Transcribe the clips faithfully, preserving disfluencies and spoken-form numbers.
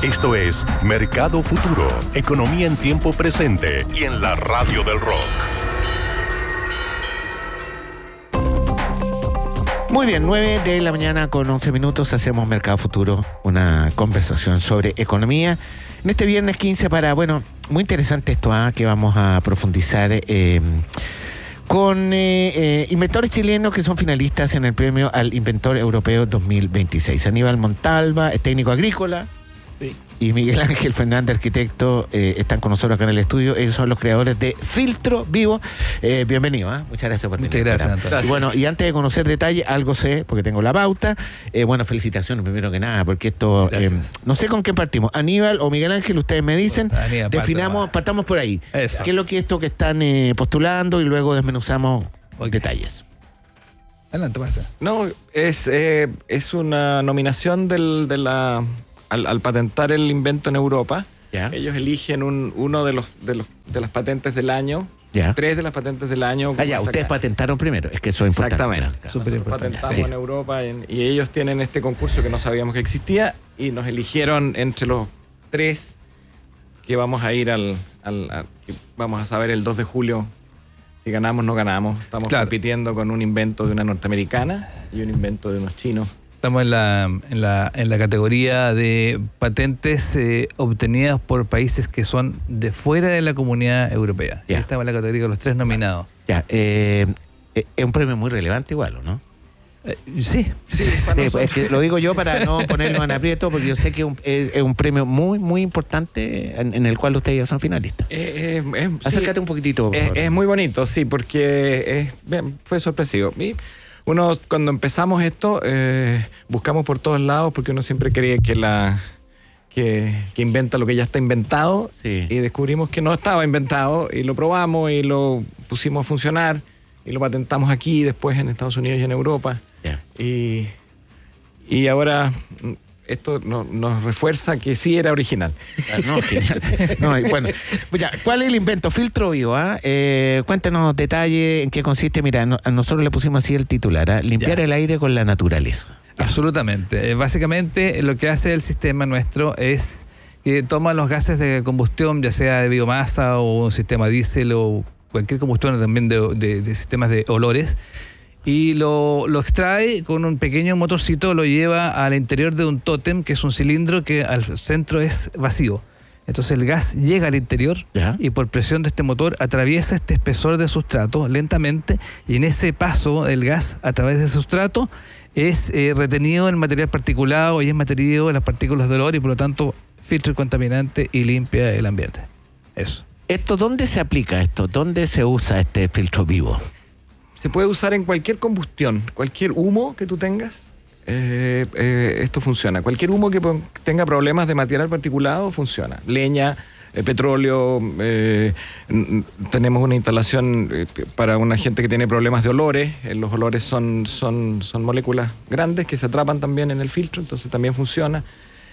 Esto es Mercado Futuro, economía en tiempo presente y en la radio del rock. Muy bien, nueve de la mañana con once minutos hacemos Mercado Futuro, una conversación sobre economía. En este viernes quince para, bueno, muy interesante esto, ¿eh? Que vamos a profundizar eh, con eh, eh, inventores chilenos que son finalistas en el premio al Inventor Europeo dos mil veintiséis. Aníbal Montalva, técnico agrícola. Sí. Y Miguel Ángel Fernández, arquitecto, eh, están con nosotros acá en el estudio. Ellos son los creadores de Filtro Vivo. Eh, bienvenido, ¿eh? Muchas gracias por venir. Muchas gracias, Antonio. Y bueno, y antes de conocer detalles, algo sé, porque tengo la pauta. Eh, bueno, felicitaciones primero que nada, porque esto, eh, no sé con qué partimos. Aníbal o Miguel Ángel, ustedes me dicen. Aníbal, definamos, partamos por ahí. Eso. ¿Qué es lo que esto que están eh, postulando? Y luego desmenuzamos okay. detalles. Adelante, pasa. No, es, eh, es una nominación del, de la... Al, al patentar el invento en Europa, ¿ya? Ellos eligen un, uno de los, de los de las patentes del año, ¿ya? Tres de las patentes del año. Ah, ya, ustedes patentaron primero, es que eso es importante. Exactamente. Claro. Súper importante. Patentamos sí. en Europa en, y ellos tienen este concurso que no sabíamos que existía y nos eligieron entre los tres que vamos a ir al, al a, que vamos a saber el dos de julio si ganamos o no ganamos. Estamos claro. compitiendo con un invento de una norteamericana y un invento de unos chinos. Estamos en la, en la, en la categoría de patentes eh, obtenidas por países que son de fuera de la Comunidad Europea. Ya. Estamos en la categoría de los tres nominados. Ya, eh, es un premio muy relevante igual, ¿no? Eh, sí. Sí, sí es que lo digo yo para no ponerlo en aprieto, porque yo sé que es un, es un premio muy, muy importante en, en el cual ustedes ya son finalistas. Eh, eh, eh, Acércate sí, un poquitito, por es, favor. Es muy bonito, sí, porque eh, fue sorpresivo. Y uno, cuando empezamos esto, eh, buscamos por todos lados porque uno siempre cree que la que, que inventa lo que ya está inventado sí. y descubrimos que no estaba inventado y lo probamos y lo pusimos a funcionar y lo patentamos aquí, después en Estados Unidos y en Europa. Yeah. Y, y ahora esto no, nos refuerza que sí era original. Ah, no, genial. No, bueno, ya, ¿cuál es el invento? Filtro Vivo, ¿eh? Eh, cuéntanos detalles en qué consiste. Mira, no, a nosotros le pusimos así el titular, ¿eh? Limpiar ya. el aire con la naturaleza. Absolutamente. Eh, básicamente lo que hace el sistema nuestro es que toma los gases de combustión, ya sea de biomasa o un sistema diésel o cualquier combustión también de, de, de sistemas de olores, y lo, lo extrae con un pequeño motorcito, lo lleva al interior de un tótem, que es un cilindro que al centro es vacío. Entonces el gas llega al interior ¿ya? Y por presión de este motor atraviesa este espesor de sustrato lentamente, y en ese paso el gas a través de ese sustrato es eh, retenido el material particulado y es mantenido las partículas de olor, y por lo tanto filtra el contaminante y limpia el ambiente. Eso. ¿Esto dónde se aplica esto? ¿Dónde se usa este filtro vivo? Se puede usar en cualquier combustión, cualquier humo que tú tengas, eh, eh, esto funciona. Cualquier humo que tenga problemas de material particulado funciona. Leña, eh, petróleo, eh, tenemos una instalación eh, para una gente que tiene problemas de olores. Eh, los olores son, son, son moléculas grandes que se atrapan también en el filtro, entonces también funciona.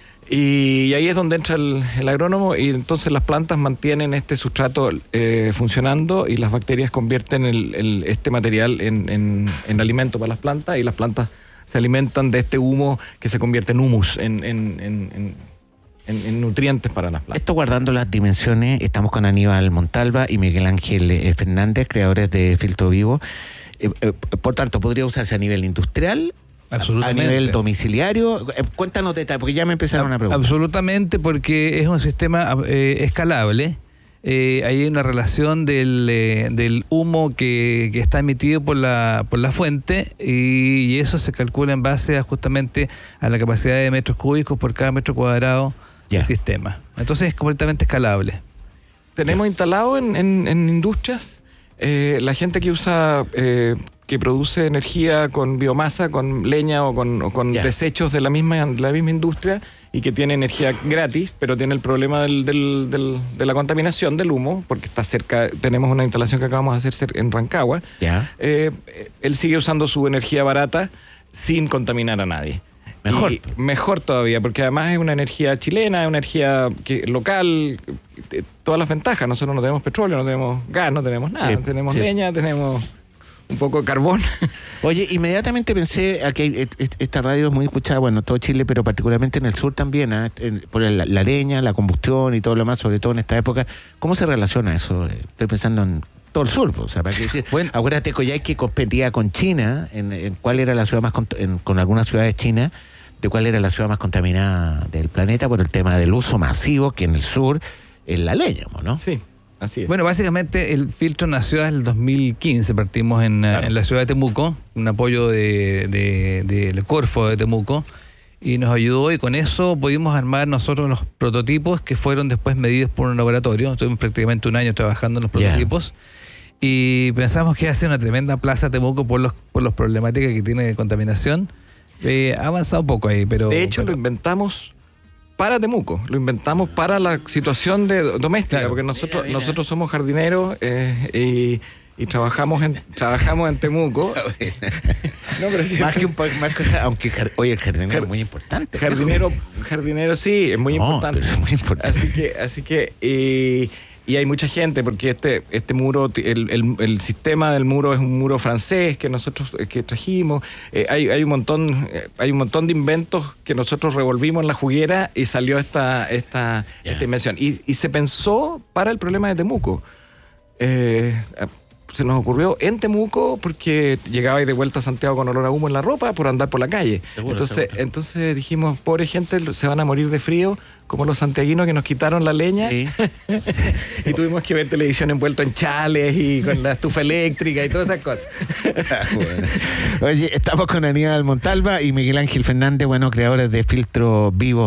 Y ahí es donde entra el, el agrónomo, y entonces las plantas mantienen este sustrato eh, funcionando, y las bacterias convierten el, el, este material en, en, en alimento para las plantas, y las plantas se alimentan de este humo que se convierte en humus, en, en, en, en, en nutrientes para las plantas. Esto guardando las dimensiones, estamos con Aníbal Montalva y Miguel Ángel eh, Fernández, creadores de Filtro Vivo. Eh, eh, por tanto, ¿podría usarse a nivel industrial? A nivel domiciliario, eh, cuéntanos detalles, porque ya me empezaron a preguntar. Absolutamente, porque es un sistema eh, escalable. Eh, hay una relación del, eh, del humo que, que está emitido por la por la fuente, y, y eso se calcula en base a justamente a la capacidad de metros cúbicos por cada metro cuadrado ya. del sistema. Entonces es completamente escalable. Tenemos ya. instalado en, en, en industrias eh, la gente que usa... Eh, que produce energía con biomasa, con leña o con, o con yeah. desechos de la misma de la misma industria, y que tiene energía gratis, pero tiene el problema del, del, del, de la contaminación del humo, porque está cerca, tenemos una instalación que acabamos de hacer en Rancagua. Yeah. Eh, él sigue usando su energía barata sin contaminar a nadie. Mejor. Y mejor todavía, porque además es una energía chilena, es una energía que, local, todas las ventajas. Nosotros no tenemos petróleo, no tenemos gas, no tenemos nada. Sí, tenemos sí. leña, tenemos... un poco de carbón. Oye, inmediatamente pensé, aquí hay- esta radio es muy escuchada, bueno, todo Chile, pero particularmente en el sur también, ¿ah? En- por la, la leña, la combustión y todo lo demás, sobre todo en esta época. ¿Cómo se relaciona eso? Estoy pensando en todo el sur, pues, o sea, para qué decir. Bueno. Acuérdate, Coyhaique competía con China, en, en cuál era la ciudad más, cont- en- con algunas ciudades chinas, de cuál era la ciudad más contaminada del planeta por el tema del uso masivo que en el sur es la leña, ¿no? Sí, así es. Bueno, básicamente el filtro nació desde el dos mil quince, partimos en, Claro. en la ciudad de Temuco, un apoyo de, de, del Corfo de Temuco, y nos ayudó y con eso pudimos armar nosotros los prototipos que fueron después medidos por un laboratorio. Estuvimos prácticamente un año trabajando en los Yeah. prototipos y pensamos que iba a ser una tremenda plaza Temuco por los por las problemáticas que tiene de contaminación. Eh, ha avanzado un poco ahí, pero... De hecho, pero- lo inventamos para Temuco, lo inventamos para la situación de doméstica, Claro. porque nosotros Mira, mira. nosotros somos jardineros eh, y, y trabajamos en trabajamos en Temuco. No, pero sí, Más que un poco, más que, aunque, jar- oye, el jardinero Jar- es muy importante. jardinero, jardinero sí, es muy No, importante. pero es muy importante. Así que, así que y, y hay mucha gente, porque este, este muro, ti- el, el, el sistema del muro es un muro francés que nosotros eh, que trajimos. Eh, hay, hay un montón, eh, hay un montón de inventos que nosotros revolvimos en la juguera y salió esta, esta, Ya. esta invención. Y, y se pensó para el problema de Temuco. Eh, se nos ocurrió en Temuco porque llegaba y de vuelta a Santiago con olor a humo en la ropa por andar por la calle. Seguro, entonces, seguro. entonces dijimos, pobre gente, se van a morir de frío, como los santiaguinos que nos quitaron la leña. Sí. Y tuvimos que ver televisión envuelto en chales y con la estufa eléctrica y todas esas cosas. Bueno. Oye, estamos con Aníbal Montalva y Miguel Ángel Fernández, bueno, creadores de Filtro Vivo.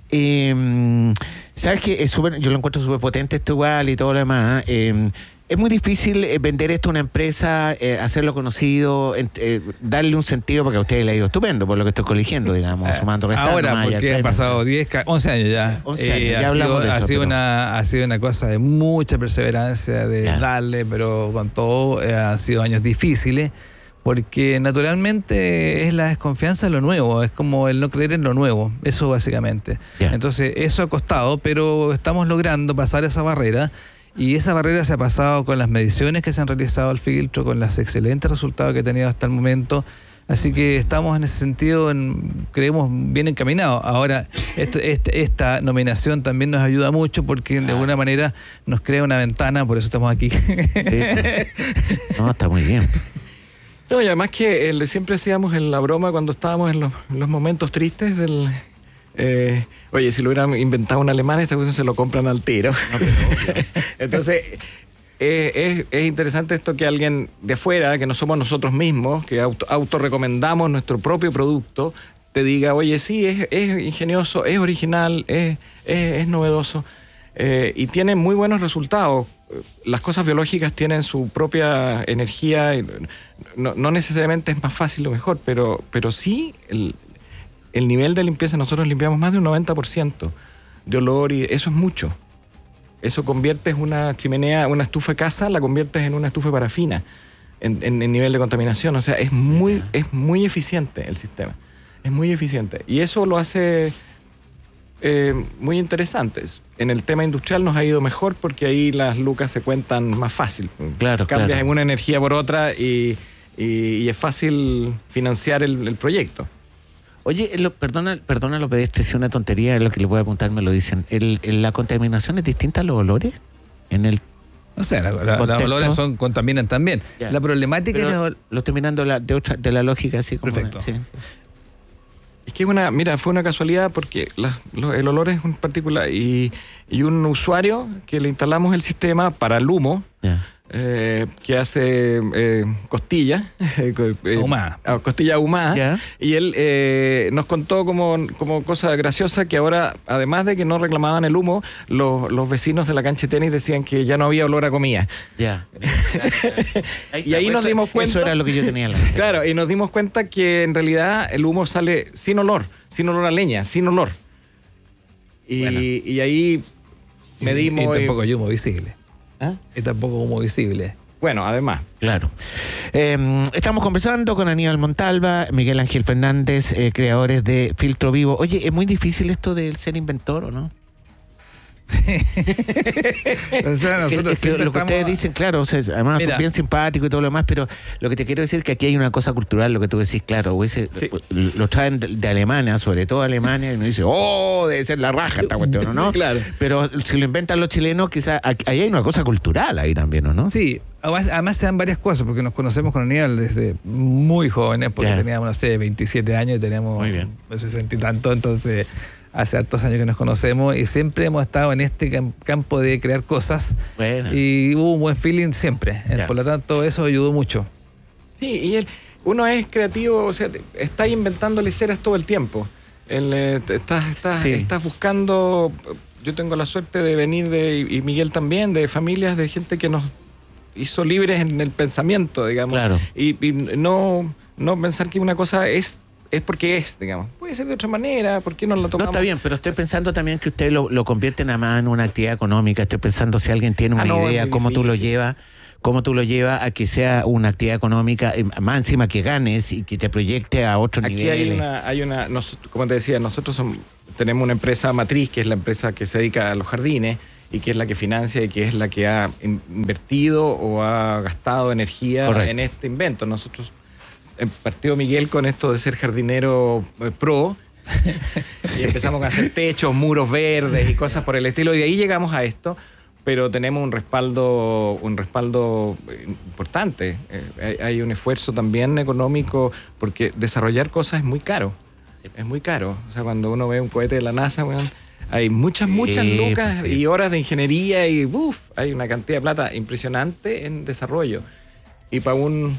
Eh, ¿Sabes qué? Es súper- yo lo encuentro súper potente esto igual y todo lo demás. Eh, es muy difícil eh, vender esto a una empresa, eh, hacerlo conocido, en- eh, darle un sentido, porque a ustedes le ha ido estupendo, por lo que estoy coligiendo, digamos, sumando, restando. Ahora, más allá porque del han premio. pasado diez, once años ya. once años, ya ha hablamos sido, de ha eso, sido pero- una, ha sido una cosa de mucha perseverancia, de Ya. darle, pero con todo eh, han sido años difíciles, porque naturalmente es la desconfianza en lo nuevo, es como el no creer en lo nuevo, eso básicamente. Ya. Entonces, eso ha costado, pero estamos logrando pasar esa barrera. Y esa barrera se ha pasado con las mediciones que se han realizado al filtro, con los excelentes resultados que ha tenido hasta el momento. Así que estamos en ese sentido, en- creemos, bien encaminados. Ahora, esto, este- esta nominación también nos ayuda mucho porque de alguna manera nos crea una ventana, por eso estamos aquí. Sí, pues. No, está muy bien. No, y además que eh, siempre hacíamos en la broma cuando estábamos en los, en los momentos tristes del... eh, oye, si lo hubieran inventado un alemán, esta cosa se lo compran al tiro. Entonces, eh, es, es interesante esto que alguien de afuera, que no somos nosotros mismos, que auto, autorrecomendamos nuestro propio producto, te diga, oye, sí, es, es ingenioso, es original, es, es, es novedoso, eh, y tiene muy buenos resultados. Las cosas biológicas tienen su propia energía, y no, no necesariamente es más fácil o mejor, pero, pero sí el, el nivel de limpieza, nosotros limpiamos más de un noventa por ciento de olor y eso es mucho. Eso conviertes una chimenea, una estufa de casa, la conviertes en una estufa de parafina en, en, en nivel de contaminación. O sea, es muy, es muy eficiente el sistema. Es muy eficiente. Y eso lo hace eh, muy interesante. En el tema industrial nos ha ido mejor porque ahí las lucas se cuentan más fácil. Claro, Cambias claro. en una energía por otra y, y, y es fácil financiar el, el proyecto. Oye, lo- perdona, perdona lo pedestre, si es una tontería, es lo que le voy a apuntar, me lo dicen. El, el- ¿La contaminación es distinta a los olores? En el O sea, la- la- los Contexto. olores son, contaminan también. Ya. La problemática Pero es la ol- lo estoy mirando la- de otra, de la lógica así como. Perfecto. sí. Es que una, mira, fue una casualidad porque la- lo- el olor es un particular y, y un usuario que le instalamos el sistema para el humo, Ya. eh, que hace eh, costilla, eh, Ahumada. ah, costilla ahumada, Ya. y él eh, nos contó como, como cosa graciosa que ahora, además de que no reclamaban el humo, los, los vecinos de la cancha de tenis decían que ya no había olor a comida. Ya. Y ahí nos Eso- dimos cuenta- Eso era lo que yo tenía en la mente. Claro, y nos dimos cuenta que en realidad el humo sale sin olor, sin olor a leña, sin olor. Y, Bueno. y ahí medimos... y y- tampoco hay humo visible. ¿Ah? Y tampoco humo visible. Bueno, además. Claro. Eh, estamos conversando con Aníbal Montalva, Miguel Ángel Fernández, eh, creadores de Filtro Vivo. Oye, ¿es muy difícil esto de ser inventor o no? Sí. O sea, nosotros es que lo que estamos... ustedes dicen, claro, o sea, además Mira, son bien simpáticos y todo lo demás, pero lo que te quiero decir es que aquí hay una cosa cultural, lo que tú decís, claro, ese, Sí. lo traen de, de Alemania, sobre todo Alemania, y uno dice, oh, debe ser la raja esta cuestión, ¿no? Claro. Pero si lo inventan los chilenos, quizás ahí hay una cosa cultural ahí también, ¿o no? Sí, además, además se dan varias cosas, porque nos conocemos con Aníbal desde muy jóvenes, porque Ya. teníamos, no sé, veintisiete años y tenemos Muy bien. sesenta y tanto, entonces hace hartos años que nos conocemos y siempre hemos estado en este cam- campo de crear cosas Bueno. y hubo un buen feeling siempre. Ya. Por lo tanto, eso ayudó mucho. Sí, y el, uno es creativo, o sea, te- está inventándole ceras todo el tiempo. El, eh, te- estás, estás, Sí. estás buscando, yo tengo la suerte de venir de, y Miguel también, de familias de gente que nos hizo libres en el pensamiento, digamos. Claro. Y, y no, no pensar que una cosa es, es porque es, digamos. Puede ser de otra manera, ¿por qué no la No, tomamos? está bien, pero estoy pensando también que ustedes lo, lo convierten además en una actividad económica. Estoy pensando si alguien tiene Ah, una no, es idea, muy cómo tú lo difícil. llevas, cómo tú lo llevas a que sea una actividad económica, eh, más encima que ganes y que te proyecte a otro Aquí nivel. hay una, hay una nos- como te decía, nosotros som- tenemos una empresa matriz, que es la empresa que se dedica a los jardines y que es la que financia y que es la que ha in- invertido o ha gastado energía Correcto. en este invento. Nosotros eh, partió Miguel con esto de ser jardinero eh, pro y empezamos a hacer techos, muros verdes y cosas por el estilo, y de ahí llegamos a esto. Pero tenemos un respaldo, un respaldo importante. Eh, hay, hay un esfuerzo también económico, porque desarrollar cosas es muy caro. Es muy caro. O sea, cuando uno ve un cohete de la NASA, weón, hay muchas, muchas Sí, lucas pues sí. y horas de ingeniería y uf, hay una cantidad de plata impresionante en desarrollo. Y para un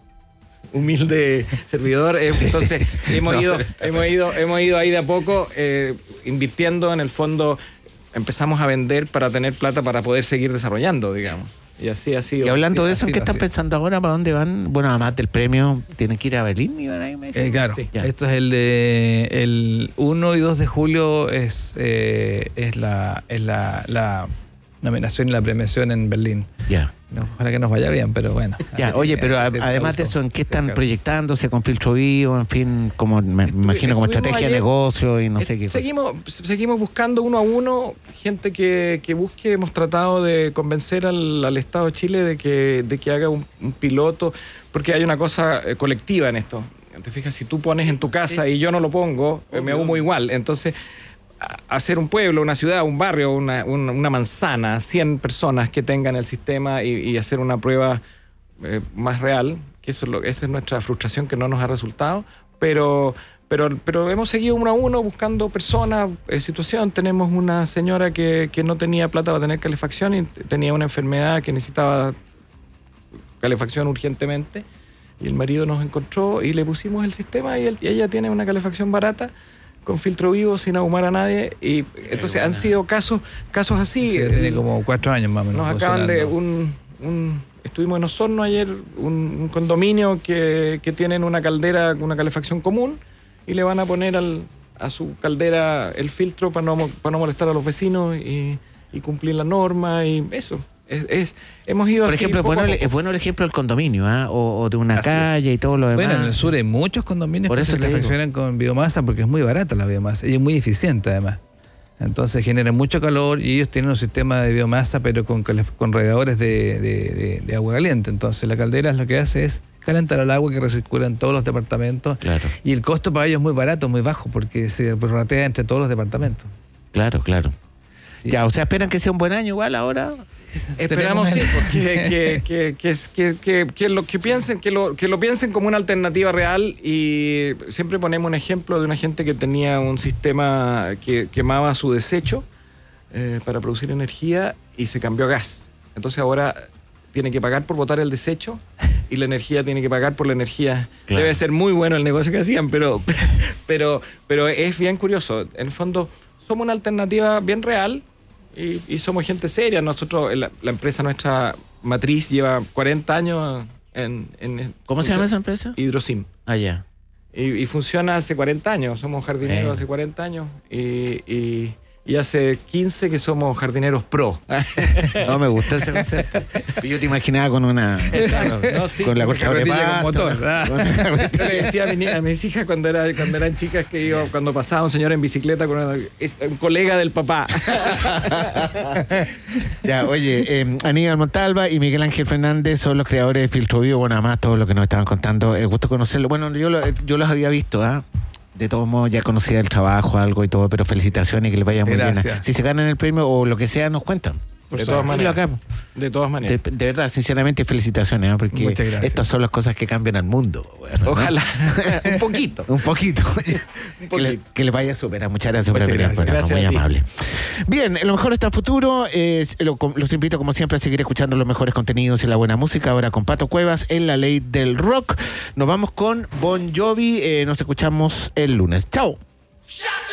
humilde servidor, eh, entonces hemos No, ido, pero está hemos ido, hemos ido ahí de a poco eh, invirtiendo en el fondo. Empezamos a vender para tener plata para poder seguir desarrollando, digamos. Y así ha sido. Y hablando Sí, de eso, así ¿en qué lo están hacía. pensando ahora? ¿Para dónde van? Bueno, además del premio, ¿tienen que ir a Berlín? ¿Iban ahí, me dicen? Eh, claro, Sí. Ya. esto es el de el uno y dos de julio es, eh, es la es la, la nominación y la premiación en Berlín. Ya. No, ojalá que nos vaya bien, pero bueno. Ya, así oye, que, pero a- sí, además de auto, eso, ¿en qué están cerca. proyectándose con filtro vivo? En fin, como me Estuve- imagino como estuvimos estrategia de ayer- negocio y no sé Eh, qué cosa. seguimos, seguimos buscando uno a uno gente que, que busque. Hemos tratado de convencer al, al Estado de Chile de que, de que haga un, un piloto, porque hay una cosa eh, colectiva en esto. Te fijas, si tú pones en tu casa y yo no lo pongo, eh, me humo igual. Entonces, a- hacer un pueblo, una ciudad, un barrio, una, una, una manzana, cien personas que tengan el sistema y, y hacer una prueba eh, más real, que eso es lo, esa es nuestra frustración, que no nos ha resultado, pero, pero, pero hemos seguido uno a uno buscando personas, eh, situación. Tenemos una señora que, que no tenía plata para tener calefacción y tenía una enfermedad que necesitaba calefacción urgentemente, y el marido nos encontró y le pusimos el sistema y, él- y ella tiene una calefacción barata con filtro vivo sin ahumar a nadie, y entonces han sido casos casos así. Sí, El- tiene como cuatro años más o menos. nos acaban de funcionando. un, un- estuvimos en Osorno ayer, un, un condominio que, que tienen una caldera, una calefacción común, y le van a poner al, a su caldera el filtro para no, mo- para no molestar a los vecinos y, y cumplir la norma, y eso. Es, es- hemos ido Por así ejemplo, es poco a bueno, el- poco. es bueno el ejemplo del condominio, ¿ah? o, o de una Así es. calle y todo lo demás. Bueno, en el sur hay muchos condominios Por que eso se te digo. calefaccionan con biomasa porque es muy barata la biomasa y es muy eficiente además. Entonces genera mucho calor y ellos tienen un sistema de biomasa pero con, calef- con radiadores de, de- de- de agua caliente. Entonces la caldera lo que hace es calentar el agua que recircula en todos los departamentos. Claro, Y el costo para ellos es muy barato, muy bajo porque se prorratea entre todos los departamentos. claro, claro. Sí. Ya, o sea, esperan que sea un buen año igual ahora. Esperamos sí, Tenemos- porque que, que, que, que, que, que lo que piensen, que lo, que lo piensen como una alternativa real. Y siempre ponemos un ejemplo de una gente que tenía un sistema que quemaba su desecho eh, para producir energía y se cambió a gas. Entonces ahora tiene que pagar por botar el desecho y la energía tiene que pagar por la energía. Claro. Debe ser muy bueno el negocio que hacían, pero, pero, pero es bien curioso. En el fondo, somos una alternativa bien real. Y, y somos gente seria. Nosotros, la, la empresa nuestra matriz lleva cuarenta años en... en ¿Cómo se llama esa empresa? Hidrosim. Ah, ya. Y, y funciona hace cuarenta años. Somos jardineros Bueno. hace cuarenta años. Y, y, y hace quince que somos jardineros pro. No me gusta ese concepto. Yo te imaginaba con una... No, sí, con la cortadora de carretilla con pasto. motor. Ah. Con una- Yo le decía a, mi ni- a mis hijas cuando, era, cuando eran chicas que iba, cuando pasaba un señor en bicicleta con una- es un colega del papá. Ya, oye, eh, Aníbal Montalva y Miguel Ángel Fernández son los creadores de Filtro Vivo. Bueno, además todo lo que nos estaban contando, es gusto conocerlo. Bueno, yo, lo- yo los había visto, ¿ah? De todos modos, ya conocía el trabajo, algo y todo, pero felicitaciones, que les vaya muy Gracias. bien. Si se ganan el premio o lo que sea, nos cuentan. Por De todas todas maneras. maneras. De todas De, maneras. de verdad, sinceramente, felicitaciones, ¿eh? Porque Muchas gracias. estas son las cosas que cambian al mundo. Bueno, ¿no? Ojalá. Un poquito. Un poquito. Un que, le, poquito. que le vaya súper. Muchas gracias por Muchas venir al gracias. programa. Gracias Muy a ti. amable. Bien, lo mejor está en futuro. Eh, lo- los invito, como siempre, a seguir escuchando los mejores contenidos y la buena música. Ahora con Pato Cuevas en La Ley del Rock. Nos vamos con Bon Jovi. Eh, nos escuchamos el lunes. Chao.